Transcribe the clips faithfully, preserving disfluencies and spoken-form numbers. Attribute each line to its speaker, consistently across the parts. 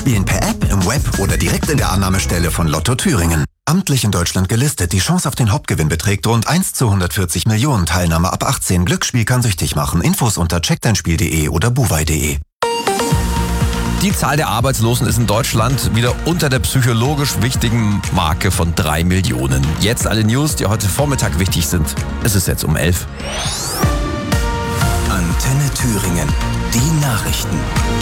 Speaker 1: Spielen per App, im Web oder direkt in der Annahmestelle von Lotto Thüringen. Amtlich in Deutschland gelistet, die Chance auf den Hauptgewinn beträgt rund eins zu hundertvierzig Millionen. Teilnahme ab achtzehn. Glücksspiel kann süchtig machen. Infos unter check dein spiel punkt de oder buwei punkt de.
Speaker 2: Die Zahl der Arbeitslosen ist in Deutschland wieder unter der psychologisch wichtigen Marke von drei Millionen. Jetzt alle News, die heute Vormittag wichtig sind. Es ist jetzt um elf.
Speaker 1: Antenne Thüringen. Die Nachrichten.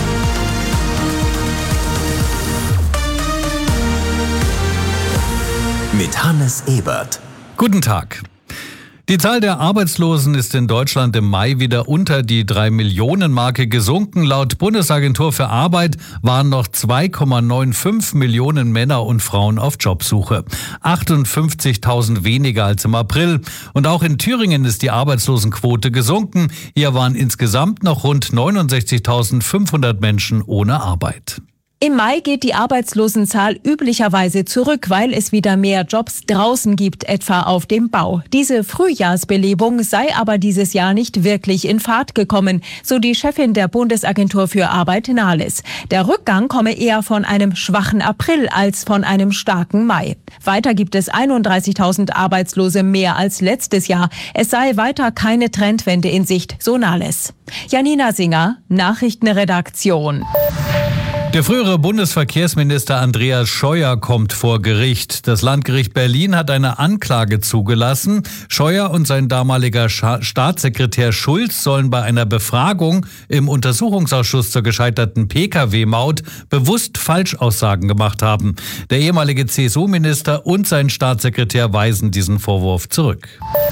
Speaker 1: Mit Hannes Ebert.
Speaker 3: Guten Tag. Die Zahl der Arbeitslosen ist in Deutschland im Mai wieder unter die drei Millionen Marke gesunken. Laut Bundesagentur für Arbeit waren noch zwei Komma fünfundneunzig Millionen Männer und Frauen auf Jobsuche. achtundfünfzigtausend weniger als im April. Und auch in Thüringen ist die Arbeitslosenquote gesunken. Hier waren insgesamt noch rund neunundsechzigtausendfünfhundert Menschen ohne Arbeit.
Speaker 4: Im Mai geht die Arbeitslosenzahl üblicherweise zurück, weil es wieder mehr Jobs draußen gibt, etwa auf dem Bau. Diese Frühjahrsbelebung sei aber dieses Jahr nicht wirklich in Fahrt gekommen, so die Chefin der Bundesagentur für Arbeit Nahles. Der Rückgang komme eher von einem schwachen April als von einem starken Mai. Weiter gibt es einunddreißigtausend Arbeitslose mehr als letztes Jahr. Es sei weiter keine Trendwende in Sicht, so Nahles. Janina Singer, Nachrichtenredaktion.
Speaker 3: Der frühere Bundesverkehrsminister Andreas Scheuer kommt vor Gericht. Das Landgericht Berlin hat eine Anklage zugelassen. Scheuer und sein damaliger Scha- Staatssekretär Schulz sollen bei einer Befragung im Untersuchungsausschuss zur gescheiterten P K W-Maut bewusst Falschaussagen gemacht haben. Der ehemalige C S U-Minister und sein Staatssekretär weisen diesen Vorwurf zurück.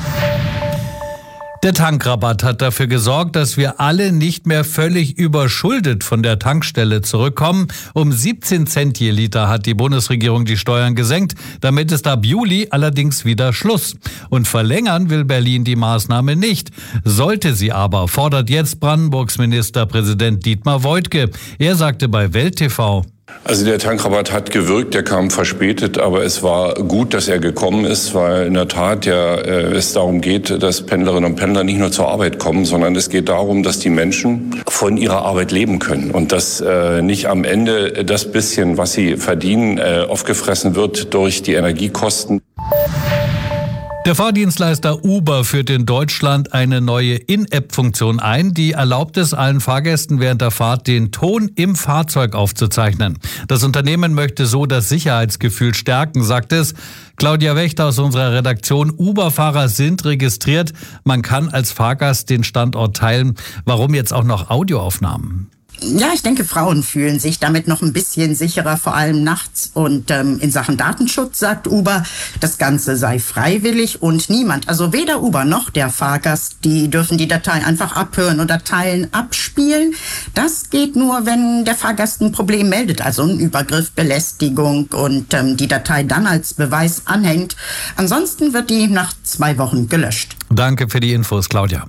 Speaker 3: Der Tankrabatt hat dafür gesorgt, dass wir alle nicht mehr völlig überschuldet von der Tankstelle zurückkommen. Um siebzehn Cent je Liter hat die Bundesregierung die Steuern gesenkt. Damit ist ab Juli allerdings wieder Schluss. Und verlängern will Berlin die Maßnahme nicht. Sollte sie aber, fordert jetzt Brandenburgs Ministerpräsident Dietmar Woidke. Er sagte bei Welt T V:
Speaker 5: Also der Tankrabatt hat gewirkt, der kam verspätet, aber es war gut, dass er gekommen ist, weil in der Tat ja äh, es darum geht, dass Pendlerinnen und Pendler nicht nur zur Arbeit kommen, sondern es geht darum, dass die Menschen von ihrer Arbeit leben können und dass äh, nicht am Ende das bisschen, was sie verdienen, äh, aufgefressen wird durch die Energiekosten.
Speaker 3: Der Fahrdienstleister Uber führt in Deutschland eine neue In-App-Funktion ein, die erlaubt es allen Fahrgästen während der Fahrt, den Ton im Fahrzeug aufzuzeichnen. Das Unternehmen möchte so das Sicherheitsgefühl stärken, sagt es. Claudia Wächter aus unserer Redaktion: Uber-Fahrer sind registriert. Man kann als Fahrgast den Standort teilen. Warum jetzt auch noch Audioaufnahmen?
Speaker 6: Ja, ich denke, Frauen fühlen sich damit noch ein bisschen sicherer, vor allem nachts. Und ähm, in Sachen Datenschutz sagt Uber, das Ganze sei freiwillig und niemand, also weder Uber noch der Fahrgast, die dürfen die Datei einfach abhören oder teilen, abspielen. Das geht nur, wenn der Fahrgast ein Problem meldet, also ein Übergriff, Belästigung und ähm, die Datei dann als Beweis anhängt. Ansonsten wird die nach zwei Wochen gelöscht.
Speaker 3: Danke für die Infos, Claudia.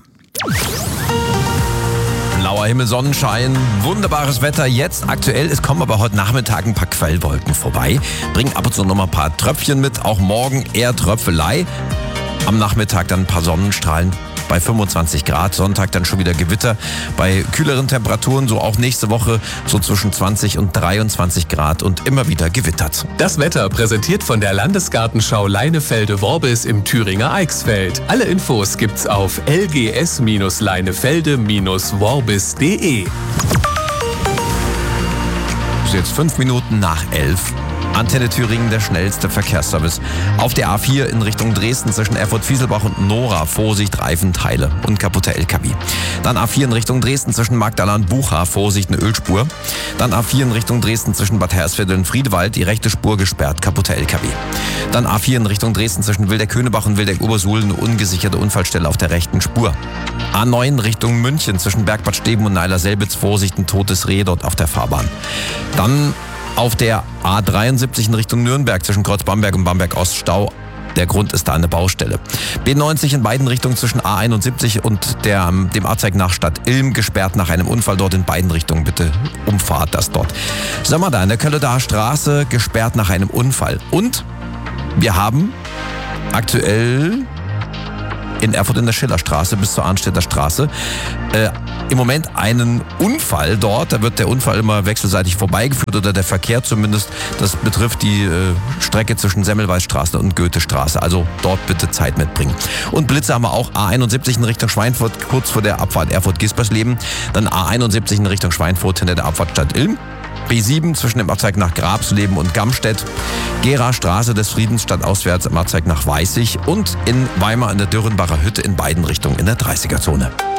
Speaker 2: Blauer Himmel, Sonnenschein, wunderbares Wetter jetzt aktuell. Es kommen aber heute Nachmittag ein paar Quellwolken vorbei. Bringen ab und zu noch mal ein paar Tröpfchen mit. Auch morgen eher Tröpfelei. Am Nachmittag dann ein paar Sonnenstrahlen bei fünfundzwanzig Grad. Sonntag dann schon wieder Gewitter bei kühleren Temperaturen. So auch nächste Woche so zwischen zwanzig und dreiundzwanzig Grad und immer wieder gewittert.
Speaker 7: Das Wetter präsentiert von der Landesgartenschau Leinefelde-Worbis im Thüringer Eichsfeld. Alle Infos gibt's auf l g s leinefelde worbis punkt de.
Speaker 2: Es ist jetzt fünf Minuten nach elf. Antenne Thüringen, der schnellste Verkehrsservice. Auf der A vier in Richtung Dresden zwischen Erfurt-Fieselbach und Nora. Vorsicht, Reifenteile und kaputte L K W. Dann A vier in Richtung Dresden zwischen Magdala und Bucha. Vorsicht, eine Ölspur. Dann A vier in Richtung Dresden zwischen Bad Hersfeld und Friedewald. Die rechte Spur gesperrt, kaputte L K W. Dann A vier in Richtung Dresden zwischen Wildeck-Höhnebach und Wildeck-Obersuhl. Eine ungesicherte Unfallstelle auf der rechten Spur. A neun Richtung München zwischen Bergbad Steben und Neiler-Selbitz. Vorsicht, ein totes Reh dort auf der Fahrbahn. Dann auf der A dreiundsiebzig in Richtung Nürnberg zwischen Kreuz-Bamberg und Bamberg-Ost Stau. Der Grund ist da eine Baustelle. B neunzig in beiden Richtungen zwischen A einundsiebzig und der, dem Abzweig nach Stadt Ilm gesperrt nach einem Unfall dort in beiden Richtungen. Bitte umfahrt das dort. Sagen wir da, in der Kölledaer Straße gesperrt nach einem Unfall. Und wir haben aktuell in Erfurt in der Schillerstraße bis zur Arnstädter Straße. Äh, Im Moment einen Unfall dort. Da wird der Unfall immer wechselseitig vorbeigeführt oder der Verkehr zumindest. Das betrifft die äh, Strecke zwischen Semmelweisstraße und Goethestraße. Also dort bitte Zeit mitbringen. Und Blitze haben wir auch. A einundsiebzig in Richtung Schweinfurt, kurz vor der Abfahrt Erfurt-Gispersleben. Dann A einundsiebzig in Richtung Schweinfurt hinter der Abfahrt Stadt-Ilm. B sieben zwischen dem Abzweig nach Grabsleben und Gamstedt. Gera Straße des Friedens stadtauswärts im Abzweig nach Weißig. Und in Weimar in der Dürrenbacher Hütte in beiden Richtungen in der dreißiger Zone.